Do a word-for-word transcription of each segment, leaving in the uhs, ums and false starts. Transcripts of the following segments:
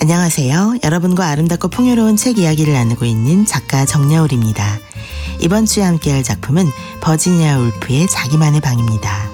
안녕하세요. 여러분과 아름답고 풍요로운 책 이야기를 나누고 있는 작가 정여울입니다. 이번 주에 함께할 작품은 버지니아 울프의 자기만의 방입니다.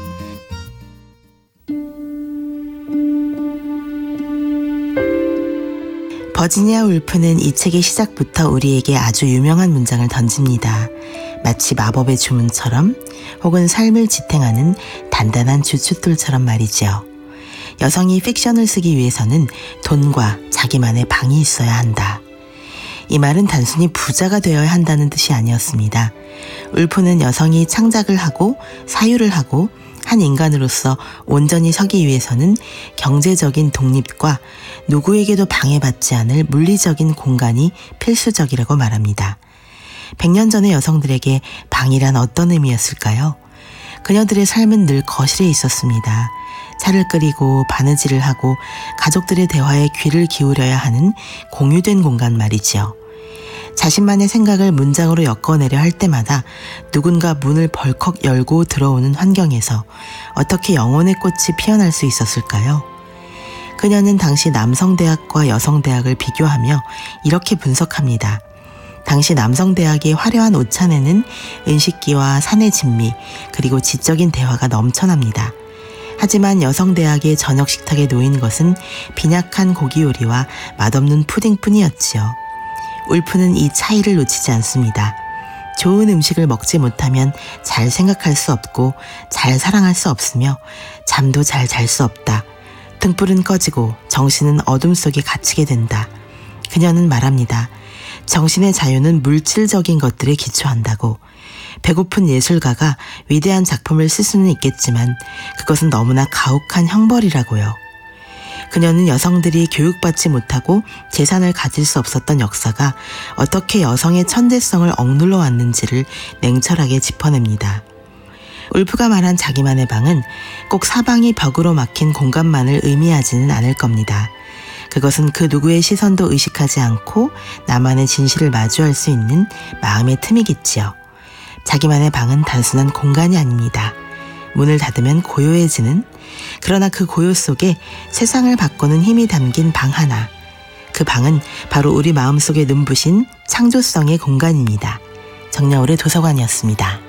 버지니아 울프는 이 책의 시작부터 우리에게 아주 유명한 문장을 던집니다. 마치 마법의 주문처럼 혹은 삶을 지탱하는 단단한 주춧돌처럼 말이지요. 여성이 픽션을 쓰기 위해서는 돈과 자기만의 방이 있어야 한다. 이 말은 단순히 부자가 되어야 한다는 뜻이 아니었습니다. 울프는 여성이 창작을 하고 사유를 하고 한 인간으로서 온전히 서기 위해서는 경제적인 독립과 누구에게도 방해받지 않을 물리적인 공간이 필수적이라고 말합니다. 백 년 전의 여성들에게 방이란 어떤 의미였을까요? 그녀들의 삶은 늘 거실에 있었습니다. 차를 끓이고 바느질을 하고 가족들의 대화에 귀를 기울여야 하는 공유된 공간 말이지요. 자신만의 생각을 문장으로 엮어내려 할 때마다 누군가 문을 벌컥 열고 들어오는 환경에서 어떻게 영혼의 꽃이 피어날 수 있었을까요? 그녀는 당시 남성대학과 여성대학을 비교하며 이렇게 분석합니다. 당시 남성대학의 화려한 옷차내는 은식기와 사내 진미 그리고 지적인 대화가 넘쳐납니다. 하지만 여성대학의 저녁 식탁에 놓인 것은 빈약한 고기 요리와 맛없는 푸딩뿐이었지요. 울프는 이 차이를 놓치지 않습니다. 좋은 음식을 먹지 못하면 잘 생각할 수 없고 잘 사랑할 수 없으며 잠도 잘 잘 수 없다. 등불은 꺼지고 정신은 어둠 속에 갇히게 된다. 그녀는 말합니다. 정신의 자유는 물질적인 것들에 기초한다고. 배고픈 예술가가 위대한 작품을 쓸 수는 있겠지만 그것은 너무나 가혹한 형벌이라고요. 그녀는 여성들이 교육받지 못하고 재산을 가질 수 없었던 역사가 어떻게 여성의 천재성을 억눌러 왔는지를 냉철하게 짚어냅니다. 울프가 말한 자기만의 방은 꼭 사방이 벽으로 막힌 공간만을 의미하지는 않을 겁니다. 그것은 그 누구의 시선도 의식하지 않고 나만의 진실을 마주할 수 있는 마음의 틈이겠지요. 자기만의 방은 단순한 공간이 아닙니다. 문을 닫으면 고요해지는, 그러나 그 고요 속에 세상을 바꾸는 힘이 담긴 방 하나. 그 방은 바로 우리 마음속에 눈부신 창조성의 공간입니다. 정여울의 도서관이었습니다.